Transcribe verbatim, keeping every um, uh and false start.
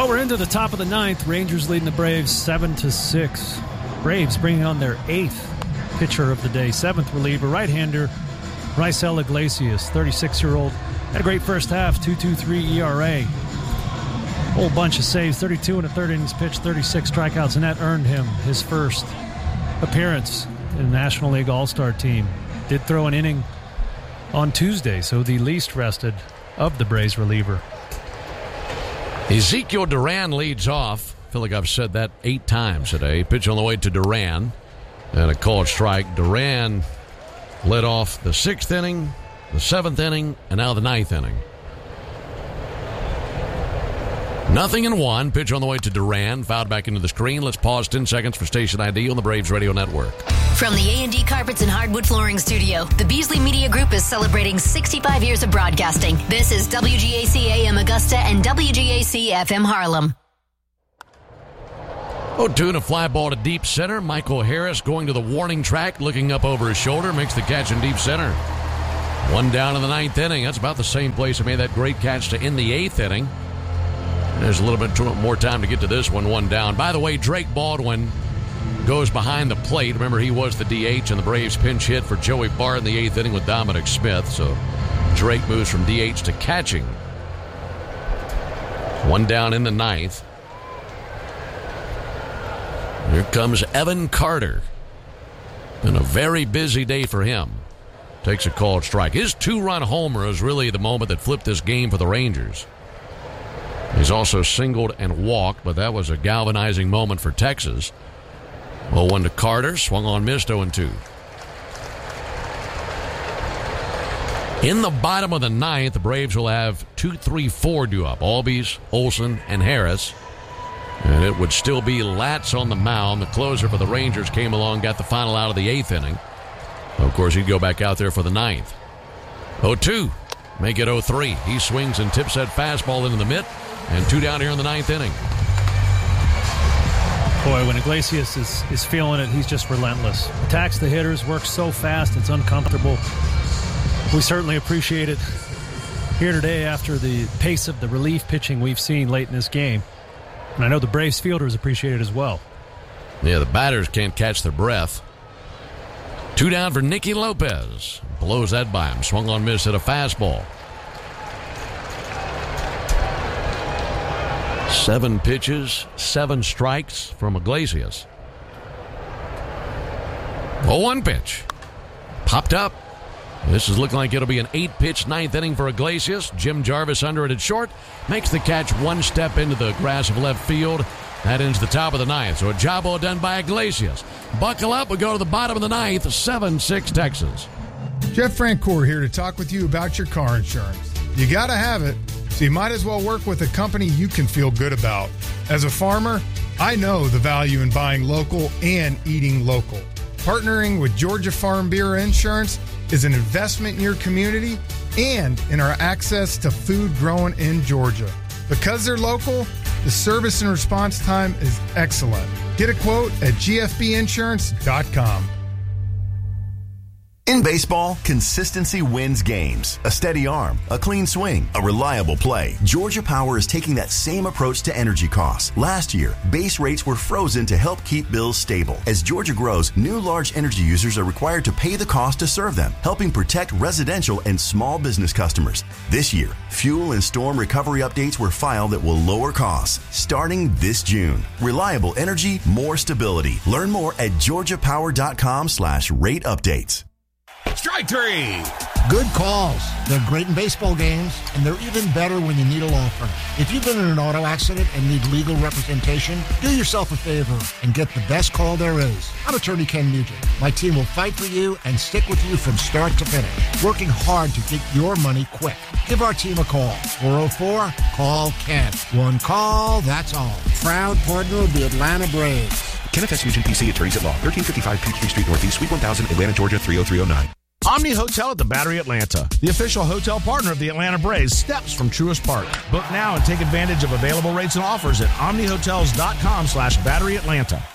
Well, we're into the top of the ninth. Rangers leading the Braves seven to six. Braves bringing on their eighth pitcher of the day, seventh reliever, right-hander Raisel Iglesias, thirty-six-year-old. Had a great first half, two point two three E R A. Whole bunch of saves, thirty-two and a third innings pitched, thirty-six strikeouts, and that earned him his first appearance in the National League All-Star team. Did throw an inning on Tuesday, so the least rested of the Braves reliever. Ezekiel Duran leads off. I feel like I've said that eight times today. Pitch on the way to Duran. And a called strike. Duran led off the sixth inning, the seventh inning, and now the ninth inning. Nothing in one. Pitch on the way to Duran. Fouled back into the screen. Let's pause ten seconds for station I D on the Braves Radio Network. From the A and D Carpets and Hardwood Flooring Studio, the Beasley Media Group is celebrating sixty-five years of broadcasting. This is W G A C A M Augusta and W G A C F M Harlem. oh two and a fly ball to deep center. Michael Harris going to the warning track, looking up over his shoulder, makes the catch in deep center. One down in the ninth inning. That's about the same place that made that great catch to end the eighth inning. There's a little bit more time to get to this one, one down. By the way, Drake Baldwin goes behind the plate. Remember, he was the D H, and the Braves pinch hit for Joey Bart in the eighth inning with Dominic Smith. So Drake moves from D H to catching. One down in the ninth. Here comes Evan Carter. Been a very busy day for him. Takes a called strike. His two-run homer is really the moment that flipped this game for the Rangers. He's also singled and walked, but that was a galvanizing moment for Texas. oh one to Carter, swung on, missed, oh and two. In the bottom of the ninth, the Braves will have two, three, four due up. Albies, Olsen, and Harris. And it would still be Latz on the mound. The closer for the Rangers came along, got the final out of the eighth inning. Of course, he'd go back out there for the ninth. oh two, make it oh three. He swings and tips that fastball into the mitt. And two down here in the ninth inning. Boy, when Iglesias is, is feeling it, he's just relentless. Attacks the hitters, works so fast, it's uncomfortable. We certainly appreciate it here today after the pace of the relief pitching we've seen late in this game. And I know the Braves fielders appreciate it as well. Yeah, the batters can't catch their breath. Two down for Nicky Lopez. Blows that by him. Swung on, miss at a fastball. Seven pitches, seven strikes from Iglesias. oh one pitch. Popped up. This is looking like it'll be an eight-pitch ninth inning for Iglesias. Jim Jarvis under it at short. Makes the catch one step into the grass of left field. That ends the top of the ninth. So a job well done by Iglesias. Buckle up. We go to the bottom of the ninth. seven six Texas. Jeff Francoeur here to talk with you about your car insurance. You got to have it, so you might as well work with a company you can feel good about. As a farmer, I know the value in buying local and eating local. Partnering with Georgia Farm Bureau Insurance is an investment in your community and in our access to food grown in Georgia. Because they're local, the service and response time is excellent. Get a quote at G F B insurance dot com. In baseball, consistency wins games. A steady arm, a clean swing, a reliable play. Georgia Power is taking that same approach to energy costs. Last year, base rates were frozen to help keep bills stable. As Georgia grows, new large energy users are required to pay the cost to serve them, helping protect residential and small business customers. This year, fuel and storm recovery updates were filed that will lower costs starting this June. Reliable energy, more stability. Learn more at georgia power dot com slash rate updates. Strike three. Good calls. They're great in baseball games, and they're even better when you need a law firm. If you've been in an auto accident and need legal representation, do yourself a favor and get the best call there is. I'm attorney Ken Nugent. My team will fight for you and stick with you from start to finish, working hard to get your money quick. Give our team a call. four oh four, call Ken. One call, that's all. Proud partner of the Atlanta Braves. Kenneth S. Nugent, P C, Attorneys at Law, thirteen fifty-five Peachtree Street Northeast, Suite one thousand, Atlanta, Georgia, three oh three oh nine. Omni Hotel at the Battery Atlanta, the official hotel partner of the Atlanta Braves, steps from Truist Park. Book now and take advantage of available rates and offers at omni hotels dot com slash battery atlanta.